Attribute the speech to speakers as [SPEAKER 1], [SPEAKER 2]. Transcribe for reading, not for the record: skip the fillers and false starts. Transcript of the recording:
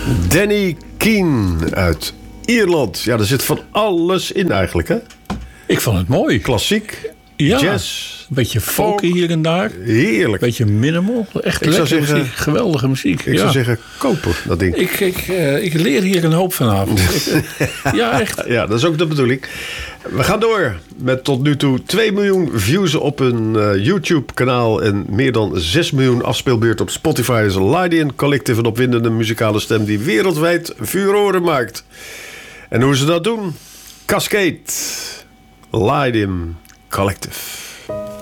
[SPEAKER 1] Danny Keane uit Ierland. Ja, er zit van alles in eigenlijk, hè?
[SPEAKER 2] Ik vond het mooi.
[SPEAKER 1] Klassiek,
[SPEAKER 2] Ja,
[SPEAKER 1] jazz,
[SPEAKER 2] een beetje folky hier en daar.
[SPEAKER 1] heerlijk.
[SPEAKER 2] Een beetje minimal. Echt lekker muziek. Geweldige muziek.
[SPEAKER 1] Ik zou zeggen, kopen dat ding.
[SPEAKER 2] Ik leer hier een hoop vanavond. Ja, echt.
[SPEAKER 1] Ja, dat is ook de bedoeling. We gaan door met tot nu toe 2 miljoen views op een YouTube-kanaal... en meer dan 6 miljoen afspeelbeurt op Spotify... is Lydian Collective, een opwindende muzikale stem... die wereldwijd furoren maakt. En hoe ze dat doen? Cascade. Lydian Collective.